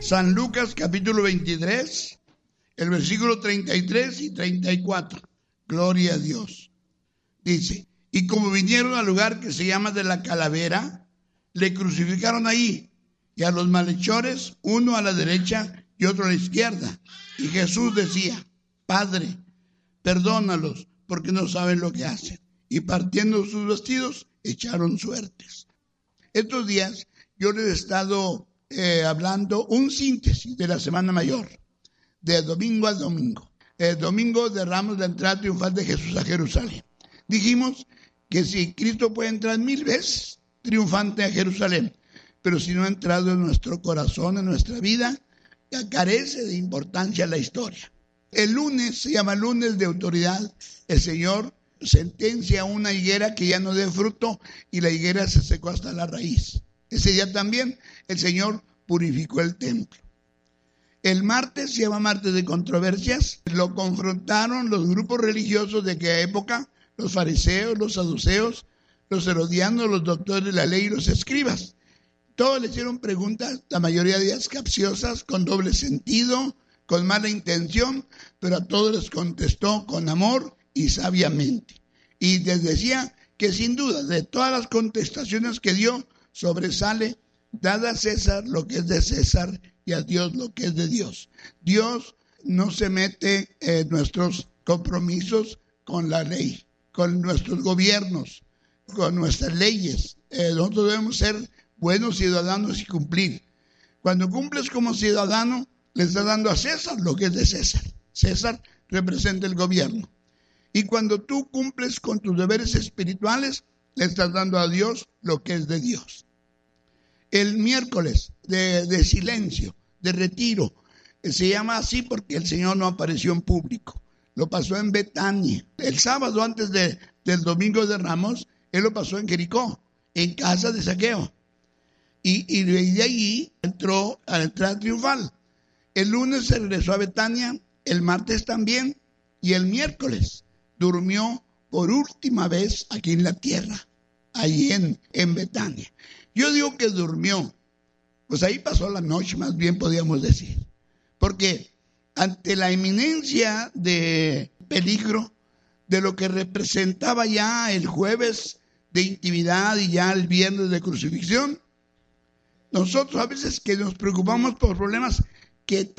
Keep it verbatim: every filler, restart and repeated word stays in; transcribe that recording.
San Lucas capítulo veintitrés, el versículo treinta y tres y treinta y cuatro. Gloria a Dios. Dice, y como vinieron al lugar que se llama de la Calavera, le crucificaron ahí, y a los malhechores, uno a la derecha y otro a la izquierda. Y Jesús decía, Padre, perdónalos, porque no saben lo que hacen. Y partiendo sus vestidos, echaron suertes. Estos días yo les he estado eh, hablando un síntesis de la Semana Mayor, de domingo a domingo. El domingo de Ramos, la entrada triunfal de Jesús a Jerusalén. Dijimos que si Cristo puede entrar mil veces triunfante a Jerusalén, pero si no ha entrado en nuestro corazón, en nuestra vida, ya carece de importancia la historia. El lunes se llama lunes de autoridad. El Señor sentencia a una higuera que ya no dé fruto y la higuera se secó hasta la raíz. Ese día también el Señor purificó el templo. El martes se llama martes de controversias. Lo confrontaron los grupos religiosos de aquella época, los fariseos, los saduceos, los herodianos, los doctores de la ley y los escribas. Todos le hicieron preguntas, la mayoría de ellas capciosas, con doble sentido, con mala intención, pero a todos les contestó con amor y sabiamente. Y les decía que sin duda de todas las contestaciones que dio, sobresale, dada a César lo que es de César y a Dios lo que es de Dios. Dios no se mete en nuestros compromisos con la ley, con nuestros gobiernos, con nuestras leyes. Eh, nosotros debemos ser buenos ciudadanos y cumplir. Cuando cumples como ciudadano, le estás dando a César lo que es de César. César representa el gobierno. Y cuando tú cumples con tus deberes espirituales, le estás dando a Dios lo que es de Dios. El miércoles de, de silencio, de retiro, se llama así porque el Señor no apareció en público. Lo pasó en Betania. El sábado antes de, del domingo de Ramos, Él lo pasó en Jericó, en casa de Zaqueo. Y, y de allí entró a la entrada triunfal. El lunes se regresó a Betania, el martes también, y el miércoles durmió por última vez aquí en la tierra, ahí en, en Betania. Yo digo que durmió, pues ahí pasó la noche, más bien podríamos decir, porque ante la inminencia de peligro, de lo que representaba ya el jueves de intimidad y ya el viernes de crucifixión, nosotros a veces que nos preocupamos por problemas que